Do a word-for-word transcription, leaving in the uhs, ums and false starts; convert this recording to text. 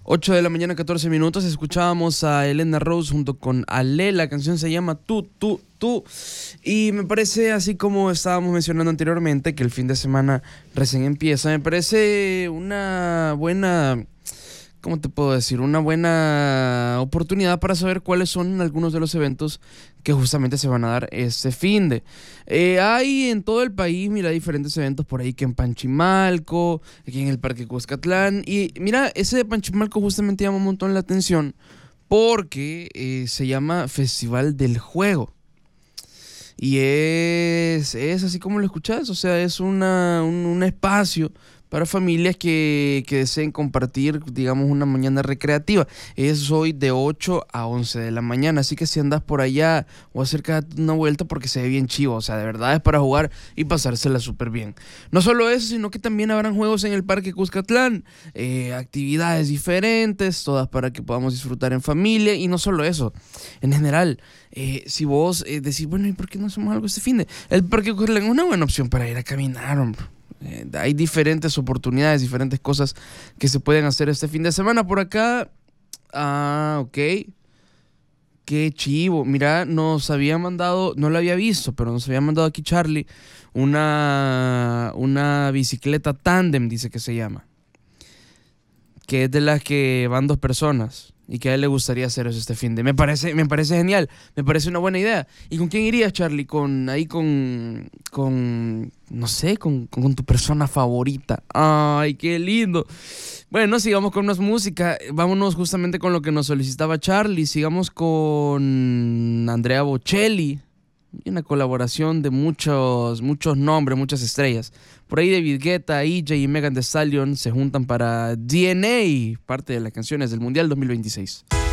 ocho de la mañana, catorce minutos. Escuchábamos a Elena Rose junto con Ale. La canción se llama Tú, Tú, Tú. Y me parece, así como estábamos mencionando anteriormente, que el fin de semana recién empieza, me parece una buena... ¿Cómo te puedo decir? Una buena oportunidad para saber cuáles son algunos de los eventos que justamente se van a dar este finde. Eh, hay en todo el país, mira, diferentes eventos por ahí, que en Panchimalco, aquí en el Parque Cuscatlán. Y mira, ese de Panchimalco justamente llama un montón la atención porque eh, se llama Festival del Juego. Y es, es así como lo escuchás, o sea, es una, un, un espacio para familias que, que deseen compartir, digamos, una mañana recreativa. Es hoy de ocho a once de la mañana, así que si andas por allá o acerca de una vuelta, porque se ve bien chivo, o sea, de verdad es para jugar y pasársela súper bien. No solo eso, sino que también habrán juegos en el Parque Cuscatlán, eh, actividades diferentes, todas para que podamos disfrutar en familia. Y no solo eso, en general, eh, si vos eh, decís, bueno, ¿y por qué no hacemos algo este finde? El Parque Cuscatlán es una buena opción para ir a caminar, hombre. Eh, hay diferentes oportunidades, diferentes cosas que se pueden hacer este fin de semana por acá. Ah, ok. Qué chivo. Mira, nos había mandado, no lo había visto, pero nos había mandado aquí Charlie una, una bicicleta tándem, dice que se llama. Que es de las que van dos personas y que a él le gustaría hacer eso este fin de. Me parece, me parece genial, me parece una buena idea. ¿Y con quién irías, Charlie? Con ahí con, con no sé, con, con tu persona favorita. Ay, qué lindo. Bueno, sigamos con más música. Vámonos justamente con lo que nos solicitaba Charlie. Sigamos con Andrea Bocelli. Y una colaboración de muchos, muchos nombres, muchas estrellas. Por ahí David Guetta, E J y Megan Thee Stallion se juntan para D N A, parte de las canciones del Mundial dos mil veintiséis.